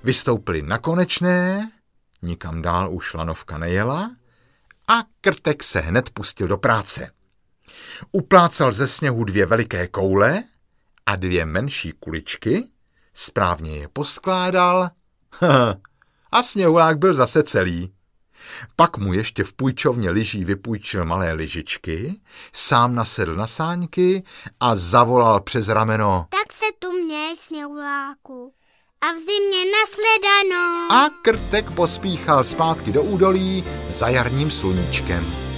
Vystoupili na Konečné, nikam dál už lanovka nejela a Krtek se hned pustil do práce. Uplácal ze sněhu 2 veliké koule a 2 menší kuličky, správně je poskládal a sněhulák byl zase celý. Pak mu ještě v půjčovně lyží vypůjčil malé lyžičky, sám nasedl na sáňky a zavolal přes rameno: Tak se tu měj, sněhuláku, a v zimě nashledanou. A Krtek pospíchal zpátky do údolí za jarním sluníčkem.